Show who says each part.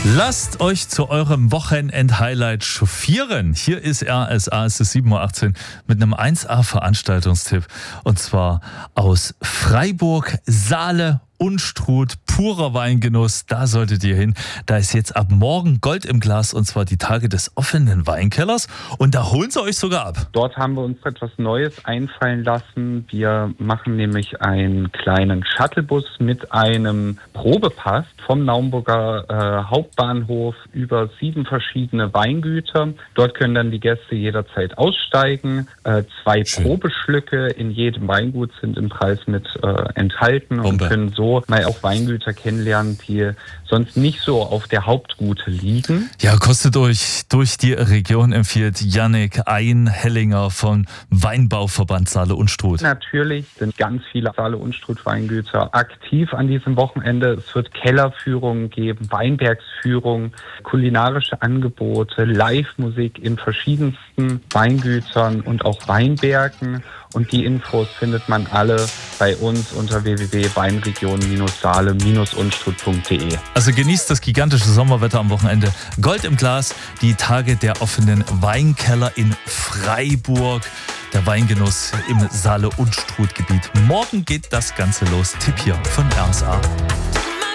Speaker 1: Lasst euch zu eurem Wochenend-Highlight chauffieren. Hier ist RSA, es ist 7.18 Uhr mit einem 1A-Veranstaltungstipp. Und zwar aus Freiburg, Saale, Unstrut, purer Weingenuss, da solltet ihr hin. Da ist jetzt ab morgen Gold im Glas und zwar die Tage des offenen Weinkellers und da holen sie euch sogar ab.
Speaker 2: Dort haben wir uns etwas Neues einfallen lassen. Wir machen nämlich einen kleinen Shuttlebus mit einem Probepass vom Naumburger Hauptbahnhof über 7 verschiedene Weingüter. Dort können dann die Gäste jederzeit aussteigen. 2 Probeschlücke in jedem Weingut sind im Preis mit enthalten und können so mal auch Weingüter kennenlernen, die sonst nicht so auf der Hauptgute liegen.
Speaker 1: Ja, kostet euch durch die Region, empfiehlt Jannik Einhellinger vom Weinbauverband Saale-Unstrut.
Speaker 2: Natürlich sind ganz viele Saale-Unstrut-Weingüter aktiv an diesem Wochenende. Es wird Kellerführungen geben, Weinbergsführungen, kulinarische Angebote, Live-Musik in verschiedensten Weingütern und auch Weinbergen. Und die Infos findet man alle bei uns unter www.weinregion-saale-unstrut.de.
Speaker 1: Also genießt das gigantische Sommerwetter am Wochenende. Gold im Glas, die Tage der offenen Weinkeller in Freiburg. Der Weingenuss im Saale-Unstrut-Gebiet. Morgen geht das Ganze los. Tipp hier von RSA.